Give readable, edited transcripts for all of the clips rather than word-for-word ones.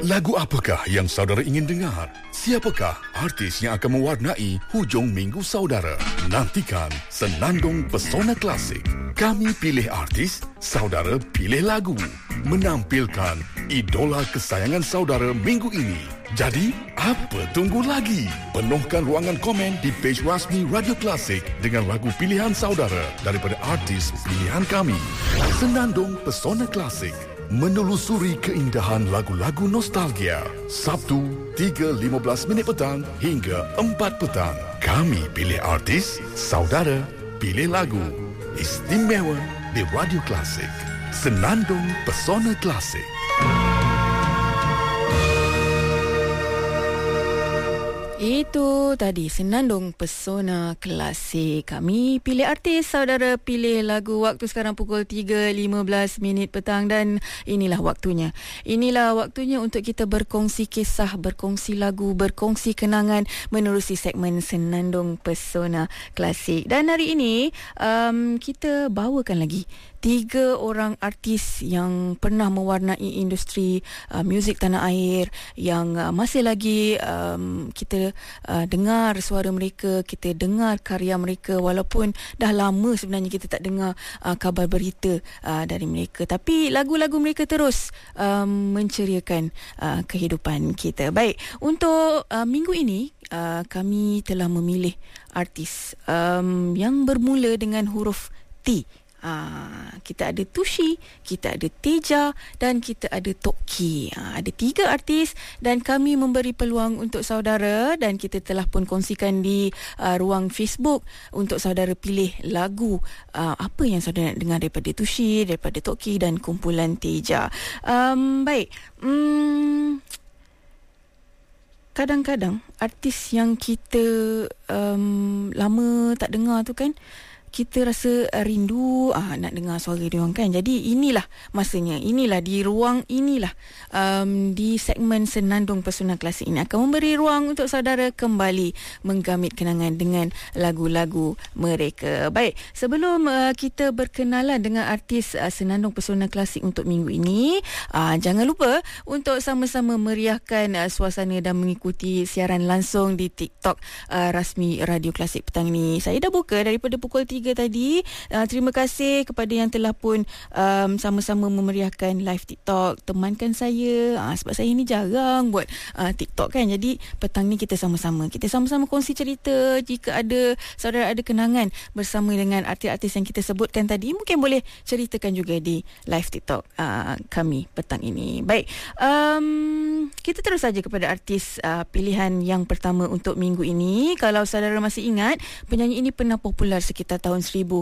Lagu apakah yang saudara ingin dengar? Siapakah artis yang akan mewarnai hujung minggu saudara? Nantikan Senandung Pesona Klasik. Kami pilih artis, saudara pilih lagu. Menampilkan idola kesayangan saudara minggu ini. Jadi, apa tunggu lagi? Penuhkan ruangan komen di page rasmi Radio Klasik dengan lagu pilihan saudara daripada artis pilihan kami. Senandung Pesona Klasik. Menelusuri keindahan lagu-lagu nostalgia. Sabtu 3.15 petang hingga 4 petang. Kami pilih artis, saudara pilih lagu. Istimewa di Radio Klasik. Senandung Pesona Klasik. Itu tadi Senandung Pesona Klasik. Kami pilih artis, saudara pilih lagu. Waktu sekarang pukul 3.15 petang dan inilah waktunya. Inilah waktunya untuk kita berkongsi kisah, berkongsi lagu, berkongsi kenangan menerusi segmen Senandung Pesona Klasik. Dan hari ini kita bawakan lagi 3 orang artis yang pernah mewarnai industri muzik tanah air, yang masih lagi kita dengar suara mereka, kita dengar karya mereka, walaupun dah lama sebenarnya kita tak dengar kabar berita dari mereka, tapi lagu-lagu mereka terus menceriakan kehidupan kita. Baik, untuk minggu ini kami telah memilih artis yang bermula dengan huruf T. Kita ada Tushi, kita ada Teja dan kita ada Toki. Ada 3 artis dan kami memberi peluang untuk saudara, dan kita telah pun kongsikan di ruang Facebook untuk saudara pilih lagu apa yang saudara nak dengar daripada Tushi, daripada Toki dan kumpulan Teja. Baik. Kadang-kadang artis yang kita lama tak dengar tu kan, kita rasa rindu nak dengar suara dia orang kan. Jadi inilah masanya, inilah di ruang inilah di segmen Senandung Pesona Klasik ini akan memberi ruang untuk saudara kembali menggamit kenangan dengan lagu-lagu mereka. Baik, sebelum kita berkenalan dengan artis Senandung Pesona Klasik untuk minggu ini, jangan lupa untuk sama-sama meriahkan suasana dan mengikuti siaran langsung di TikTok rasmi Radio Klasik petang ini. Saya dah buka daripada pukul 3 tadi. Terima kasih kepada yang telah pun sama-sama memeriahkan live TikTok. Temankan saya, sebab saya ni jarang buat TikTok kan. Jadi petang ni kita sama-sama kongsi cerita. Jika ada saudara ada kenangan bersama dengan artis-artis yang kita sebutkan tadi, mungkin boleh ceritakan juga di live TikTok kami petang ini. Baik, kita terus saja kepada artis pilihan yang pertama untuk minggu ini. Kalau saudara masih ingat, penyanyi ini pernah popular sekitar tahun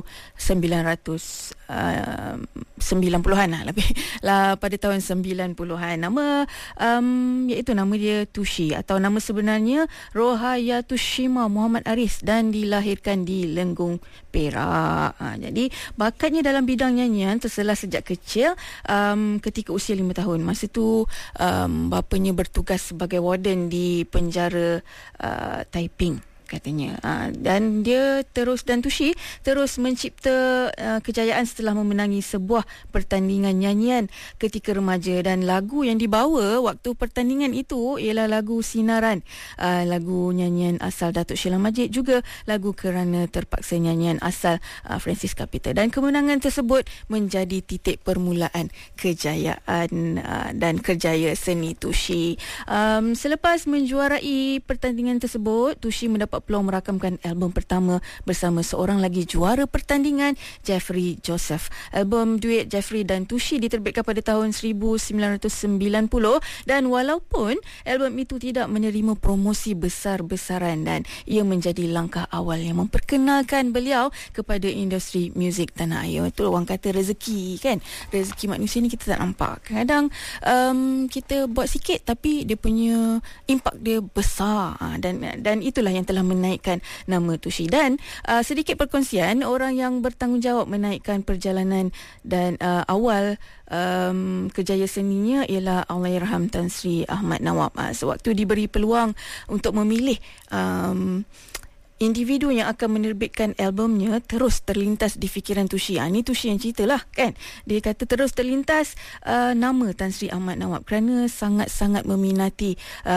1990-an lebih pada tahun 90-an. Nama iaitu nama dia Tushi, atau nama sebenarnya Rohayatushima Muhammad Aris, dan dilahirkan di Lenggung, Perak. Jadi bakatnya dalam bidang nyanyian terselah sejak kecil. Ketika usia 5 tahun, masa tu bapanya bertugas sebagai warden di penjara Taiping katanya, dan Tushi terus mencipta kejayaan setelah memenangi sebuah pertandingan nyanyian ketika remaja, dan lagu yang dibawa waktu pertandingan itu ialah lagu Sinaran, lagu nyanyian asal Datuk Sheila Majid, juga lagu Kerana Terpaksa nyanyian asal Francis Capita, dan kemenangan tersebut menjadi titik permulaan kejayaan dan kerjaya seni Tushi. Selepas menjuarai pertandingan tersebut, Tushi mendapat peluang merakamkan album pertama bersama seorang lagi juara pertandingan, Jeffrey Joseph. Album duet Jeffrey dan Tushi diterbitkan pada tahun 1990, dan walaupun album itu tidak menerima promosi besar-besaran, dan ia menjadi langkah awal yang memperkenalkan beliau kepada industri muzik tanah air. Itu orang kata rezeki kan, rezeki manusia ni kita tak nampak. Kadang kita buat sikit tapi dia punya impak dia besar, dan itulah yang telah menaikkan nama Tushi. Dan sedikit perkongsian, orang yang bertanggungjawab menaikkan perjalanan dan awal kerjaya seninya ialah Allahyarham Tan Sri Ahmad Nawab. Sewaktu diberi peluang untuk memilih individu yang akan menerbitkan albumnya terus terlintas di fikiran Tushi. Ini Tushi yang ceritalah kan. Dia kata terus terlintas nama Tan Sri Ahmad Nawab kerana sangat-sangat meminati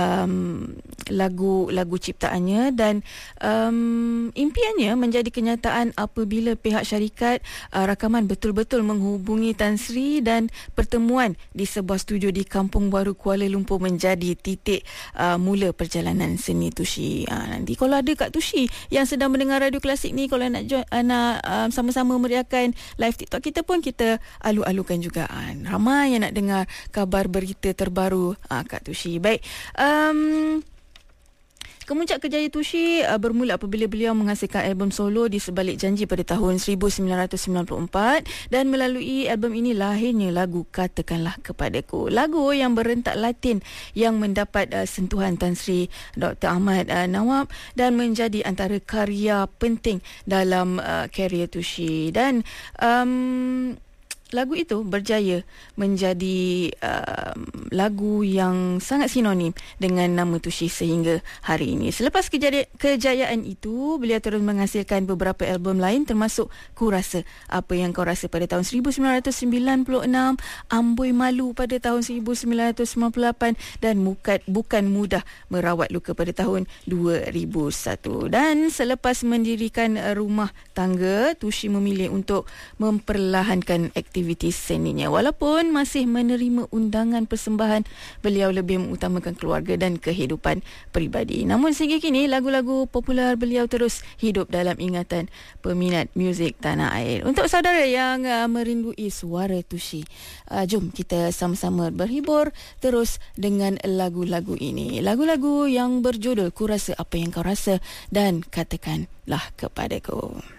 lagu ciptaannya dan impiannya menjadi kenyataan apabila pihak syarikat rakaman betul-betul menghubungi Tan Sri dan pertemuan di sebuah studio di Kampung Baru Kuala Lumpur menjadi titik mula perjalanan seni Tushi. Nanti kalau ada Kak Tushi yang sedang mendengar radio klasik ni, kalau nak sama-sama meriahkan live TikTok kita pun, kita alu-alukan juga. Ramai yang nak dengar kabar berita terbaru Kak Tushi. Baik, kemuncak kejayaan Tushi bermula apabila beliau menghasilkan album solo Di Sebalik Janji pada tahun 1994 dan melalui album ini lahirnya lagu Katakanlah Kepadaku. Lagu yang berentak Latin yang mendapat sentuhan Tan Sri Dr. Ahmad Nawab dan menjadi antara karya penting dalam karier Tushi. Dan lagu itu berjaya menjadi lagu yang sangat sinonim dengan nama Tushi sehingga hari ini. Selepas kejayaan itu, beliau terus menghasilkan beberapa album lain termasuk Ku Rasa Apa Yang Kau Rasa pada tahun 1996, Amboi Malu pada tahun 1998 dan Bukan Mudah Merawat Luka pada tahun 2001. Dan selepas mendirikan rumah tangga, Tushi memilih untuk memperlahankan aktiviti seninya. Walaupun masih menerima undangan persembahan, beliau lebih mengutamakan keluarga dan kehidupan peribadi. Namun sehingga kini, lagu-lagu popular beliau terus hidup dalam ingatan peminat muzik tanah air. Untuk saudara yang merindui suara Tushi, jom kita sama-sama berhibur terus dengan lagu-lagu ini. Lagu-lagu yang berjudul Ku Rasa Apa Yang Kau Rasa dan Katakanlah Kepadaku.